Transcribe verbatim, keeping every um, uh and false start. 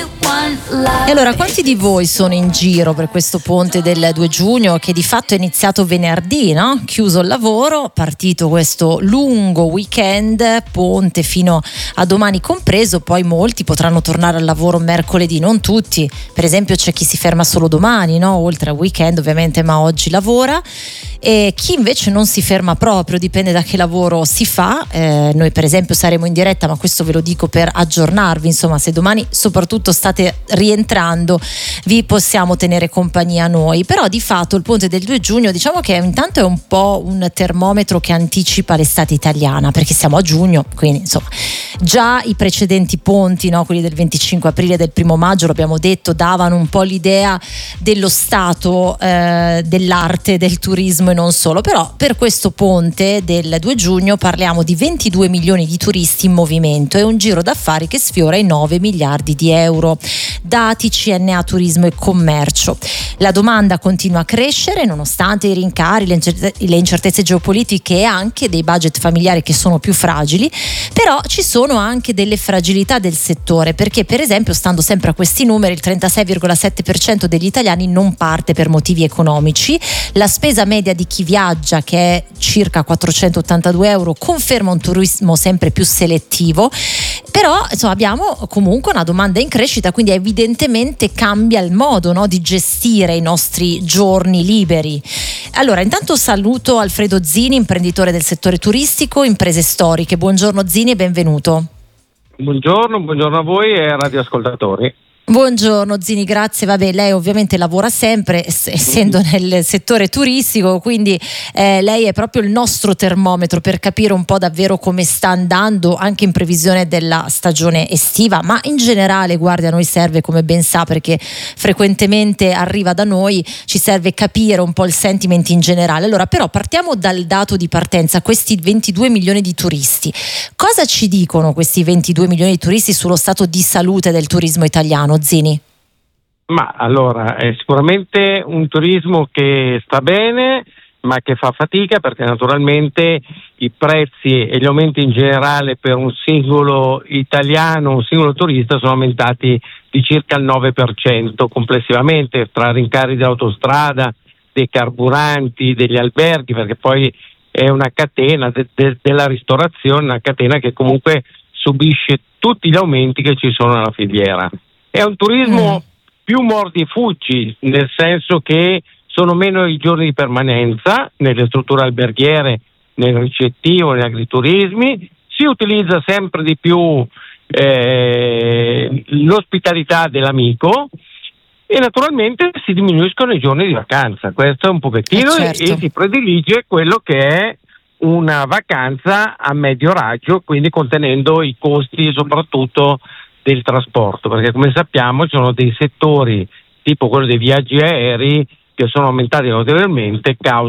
E allora, quanti di voi sono in giro per questo ponte del due giugno che di fatto è iniziato venerdì, no? Chiuso il lavoro, partito questo lungo weekend, ponte fino a domani compreso, poi molti potranno tornare al lavoro mercoledì, non tutti, per esempio c'è chi si ferma solo domani, no? Oltre al weekend ovviamente, ma oggi lavora, e chi invece non si ferma proprio, dipende da che lavoro si fa. Eh, noi per esempio saremo in diretta, ma questo ve lo dico per aggiornarvi, insomma, se domani soprattutto state rientrando vi possiamo tenere compagnia noi. Però di fatto il ponte del due giugno, diciamo che intanto è un po' un termometro che anticipa l'estate italiana, perché siamo a giugno, quindi insomma già i precedenti ponti, no? Quelli del venticinque aprile e del primo maggio, l'abbiamo detto, davano un po' l'idea dello stato eh, dell'arte, del turismo e non solo. Però per questo ponte del due giugno parliamo di ventidue milioni di turisti in movimento e un giro d'affari che sfiora i nove miliardi di euro, dati C N A Turismo e Commercio. La domanda continua a crescere nonostante i rincari, le incertezze geopolitiche e anche dei budget familiari che sono più fragili. Però ci sono anche delle fragilità del settore, perché per esempio, stando sempre a questi numeri, il trentasei virgola sette per cento degli italiani non parte per motivi economici. La spesa media di chi viaggia, che è circa quattrocentottantadue euro, conferma un turismo sempre più selettivo. Però insomma abbiamo comunque una domanda in crescita, quindi evidentemente cambia il modo, no, di gestire i nostri giorni liberi. Allora, intanto saluto Alfredo Zini, imprenditore del settore turistico, imprese storiche. Buongiorno Zini e benvenuto. Buongiorno, buongiorno a voi e ai radioascoltatori. Buongiorno Zini, grazie. Vabbè, lei ovviamente lavora sempre, essendo nel settore turistico, quindi eh, lei è proprio il nostro termometro per capire un po' davvero come sta andando, anche in previsione della stagione estiva, ma in generale, guardi, a noi serve, come ben sa, perché frequentemente arriva da noi, ci serve capire un po' il sentiment in generale. Allora, però partiamo dal dato di partenza, questi ventidue milioni di turisti. Cosa ci dicono questi ventidue milioni di turisti sullo stato di salute del turismo italiano, Zini? Ma allora, è sicuramente un turismo che sta bene, ma che fa fatica, perché naturalmente i prezzi e gli aumenti in generale per un singolo italiano, un singolo turista, sono aumentati di circa il nove per cento complessivamente, tra rincari di autostrada, dei carburanti, degli alberghi, perché poi è una catena de- de- della ristorazione, una catena che comunque subisce tutti gli aumenti che ci sono nella filiera. È un turismo mm. più mordi e fucci, nel senso che sono meno i giorni di permanenza nelle strutture alberghiere, nel ricettivo, negli agriturismi. Si utilizza sempre di più eh, l'ospitalità dell'amico e naturalmente si diminuiscono i giorni di vacanza. Questo è un pochettino, eh certo. E si predilige quello che è una vacanza a medio raggio, quindi contenendo i costi soprattutto del trasporto, perché come sappiamo ci sono dei settori tipo quello dei viaggi aerei che sono aumentati notevolmente causa